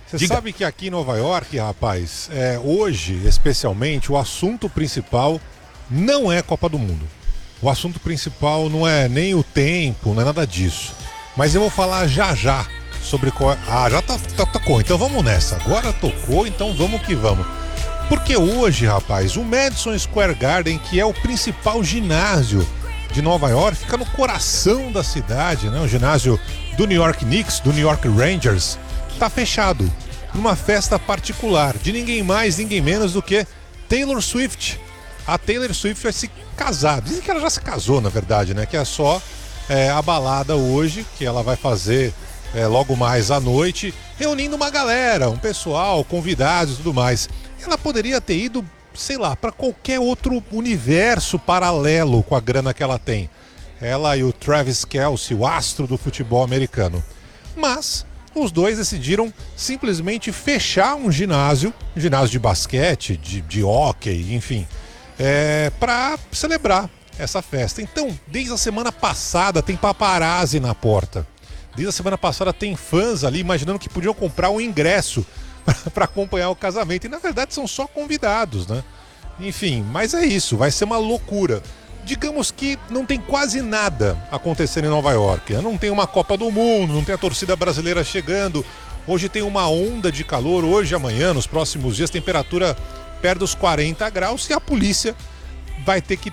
Você Diga. sabe que aqui em Nova York, rapaz, hoje, especialmente, o assunto principal não é Copa do Mundo. O assunto principal não é nem o tempo, não é nada disso. Mas eu vou falar já já sobre... já tocou, então vamos nessa. Agora tocou, então vamos que vamos. Porque hoje, rapaz, o Madison Square Garden, que é o principal ginásio de Nova York, fica no coração da cidade, né? O ginásio do New York Knicks, do New York Rangers, tá fechado numa festa particular de ninguém mais, ninguém menos do que Taylor Swift. A Taylor Swift vai se casar. Dizem que ela já se casou, na verdade, né? Que é só a balada hoje, que ela vai fazer logo mais à noite, reunindo uma galera, um pessoal, convidados e tudo mais. Ela poderia ter ido, sei lá, para qualquer outro universo paralelo com a grana que ela tem. Ela e o Travis Kelce, o astro do futebol americano. Mas os dois decidiram simplesmente fechar um ginásio de basquete, de hóquei, enfim, para celebrar essa festa. Então, desde a semana passada tem paparazzi na porta. Desde a semana passada tem fãs ali imaginando que podiam comprar um ingresso para acompanhar o casamento. E na verdade são só convidados, né? Enfim, mas é isso, vai ser uma loucura. Digamos que não tem quase nada acontecendo em Nova York. Não tem uma Copa do Mundo, não tem a torcida brasileira chegando. Hoje tem uma onda de calor, hoje, amanhã, nos próximos dias, temperatura perto dos 40 graus e a polícia vai ter que